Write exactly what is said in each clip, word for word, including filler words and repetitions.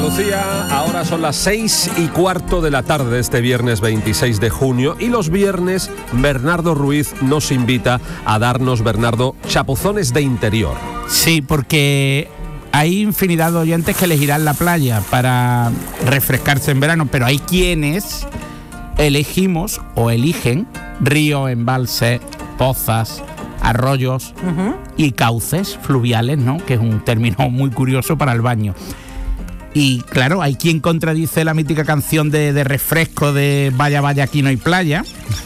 Andalucía, ahora son las seis y cuarto de la tarde este viernes veintiséis de junio y los viernes Bernardo Ruiz nos invita a darnos, Bernardo, chapuzones de interior. Sí, porque hay infinidad de oyentes que elegirán la playa para refrescarse en verano, pero hay quienes elegimos o eligen ríos, embalses, pozas, arroyos uh-huh. y cauces fluviales, ¿no? Que es un término muy curioso para el baño. Y claro, hay quien contradice la mítica canción de, de refresco de Vaya, vaya, aquí no hay playa,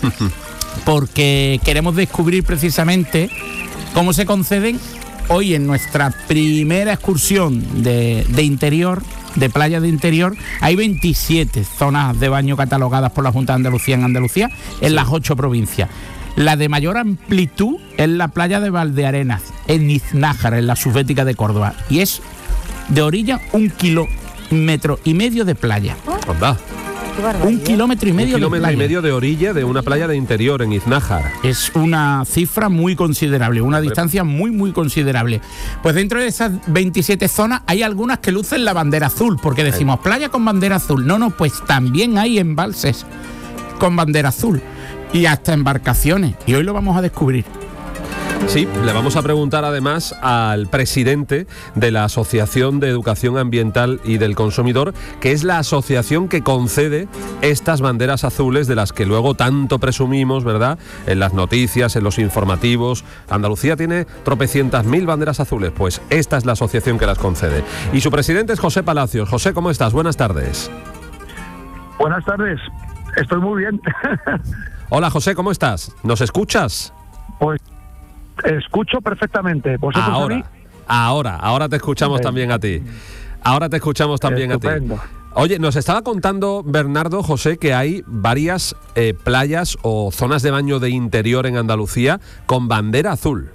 porque queremos descubrir precisamente cómo se conceden hoy en nuestra primera excursión de, de interior, de playa de interior. Hay veintisiete zonas de baño catalogadas por la Junta de Andalucía en Andalucía, en sí. las ocho provincias. La de mayor amplitud es la playa de Valdearenas, en Iznájar, en la Subbética de Córdoba, y es de orilla un kilómetro y medio de playa. ¿Verdad? Un kilómetro y medio un kilómetro de playa. y medio de orilla de una playa de interior en Iznájar. Es una cifra muy considerable, una distancia muy, muy considerable. Pues dentro de esas veintisiete zonas hay algunas que lucen la bandera azul, porque decimos playa con bandera azul. No, no, pues también hay embalses con bandera azul y hasta embarcaciones. Y hoy lo vamos a descubrir. Sí, le vamos a preguntar además al presidente de la Asociación de Educación Ambiental y del Consumidor, que es la asociación que concede estas banderas azules de las que luego tanto presumimos, ¿verdad?, en las noticias, en los informativos. Andalucía tiene tropecientas mil banderas azules, pues esta es la asociación que las concede. Y su presidente es José Palacios. José, ¿cómo estás? Buenas tardes. Buenas tardes, estoy muy bien. Hola José, ¿cómo estás? ¿Nos escuchas? Pues escucho perfectamente. ¿Vosotros ahora, a mí? ahora, ahora te escuchamos sí. también a ti. Ahora te escuchamos también Estupendo. a ti. Oye, nos estaba contando Bernardo, José, que hay varias eh, playas o zonas de baño de interior en Andalucía con bandera azul.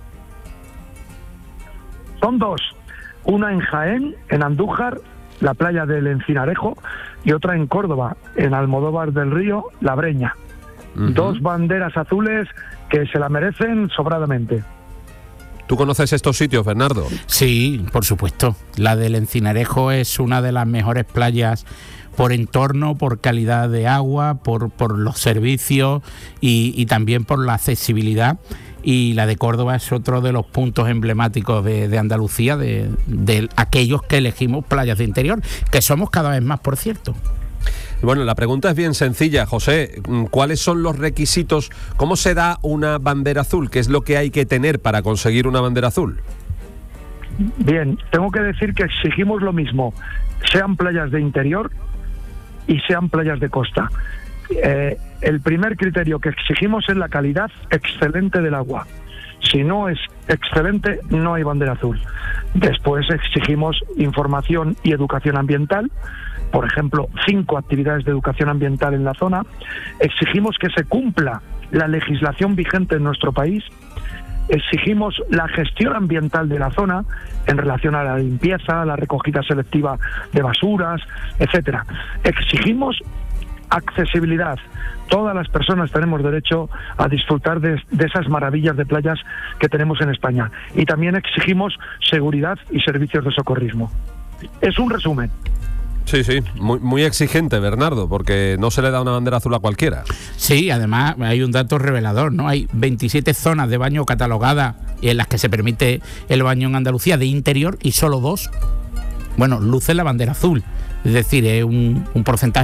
Son dos. Una en Jaén, en Andújar, la playa del Encinarejo, y otra en Córdoba, en Almodóvar del Río, La Breña. Uh-huh. Dos banderas azules que se la merecen sobradamente. ¿Tú conoces estos sitios, Bernardo? Sí, por supuesto. La del Encinarejo es una de las mejores playas por entorno, por calidad de agua, por, por los servicios y, y también por la accesibilidad. Y la de Córdoba es otro de los puntos emblemáticos de, de Andalucía, de, de aquellos que elegimos playas de interior, que somos cada vez más, por cierto. Bueno, la pregunta es bien sencilla, José. ¿Cuáles son los requisitos? ¿Cómo se da una bandera azul? ¿Qué es lo que hay que tener para conseguir una bandera azul? Bien, tengo que decir que exigimos lo mismo, sean playas de interior y sean playas de costa. Eh, el primer criterio que exigimos es la calidad excelente del agua. Si no es excelente, no hay bandera azul. Después exigimos información y educación ambiental. Por ejemplo, cinco actividades de educación ambiental en la zona. Exigimos que se cumpla la legislación vigente en nuestro país. Exigimos la gestión ambiental de la zona en relación a la limpieza, la recogida selectiva de basuras, etcétera. Exigimos accesibilidad. Todas las personas tenemos derecho a disfrutar de, de esas maravillas de playas que tenemos en España. Y también exigimos seguridad y servicios de socorrismo. Es un resumen. Sí, sí, muy, muy exigente, Bernardo, porque no se le da una bandera azul a cualquiera. Sí, además hay un dato revelador, ¿no? Hay veintisiete zonas de baño catalogadas en las que se permite el baño en Andalucía de interior y solo dos, bueno, lucen la bandera azul. Es decir, es un, un porcentaje